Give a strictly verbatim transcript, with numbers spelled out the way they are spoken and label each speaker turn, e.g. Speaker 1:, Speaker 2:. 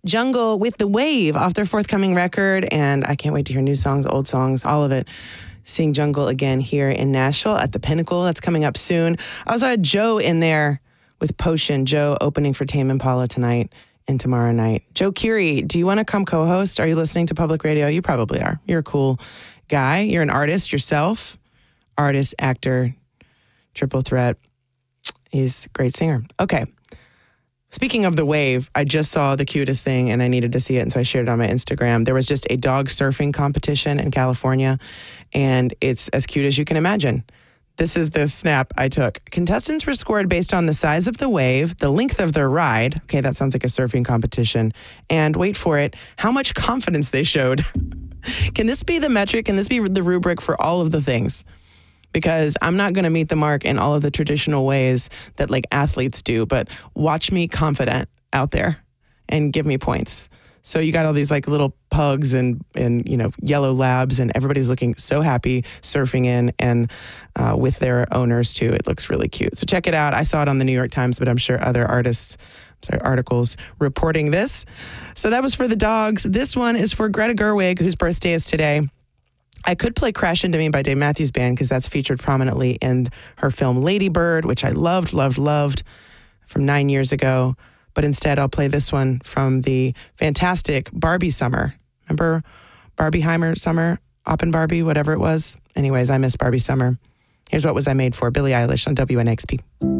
Speaker 1: Jungle with The Wave off their forthcoming record. And I can't wait to hear new songs, old songs, all of it. Seeing Jungle again here in Nashville at the Pinnacle. That's coming up soon. I also had Joe in there with Potion. Joe opening for Tame Impala tonight and tomorrow night. Joe Keery, do you want to come co-host? Are you listening to public radio? You probably are. You're a cool guy. You're an artist yourself. Artist, actor, triple threat. He's a great singer. Okay. Speaking of The Wave, I just saw the cutest thing and I needed to see it, and so I shared it on my Instagram. There was just a dog surfing competition in California, and it's as cute as you can imagine. This is the snap I took. Contestants were scored based on the size of the wave, the length of their ride. Okay, that sounds like a surfing competition. And wait for it, how much confidence they showed. Can this be the metric? Can this be the rubric for all of the things? Because I'm not going to meet the mark in all of the traditional ways that like athletes do, but watch me confident out there and give me points. So you got all these like little pugs and, and you know, yellow labs, and everybody's looking so happy surfing in and uh, with their owners too. It looks really cute. So check it out. I saw it on the New York Times, but I'm sure other artists, sorry, articles reporting this. So that was for the dogs. This one is for Greta Gerwig, whose birthday is today. I could play Crash Into Me by Dave Matthews Band because that's featured prominently in her film Lady Bird, which I loved, loved, loved from nine years ago. But instead, I'll play this one from the fantastic Barbie Summer. Remember Barbieheimer Summer? Oppen Barbie, whatever it was? Anyways, I miss Barbie Summer. Here's What Was I Made For, Billie Eilish on W N X P.